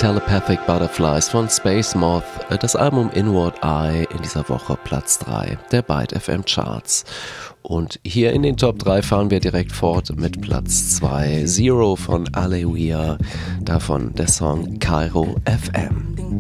Telepathic Butterflies von Space Moth, das Album Inward Eye, in dieser Woche Platz 3 der Byte FM Charts. Und hier in den Top 3 fahren wir direkt fort mit Platz 2, Zero von Aleluia, davon der Song Cairo FM.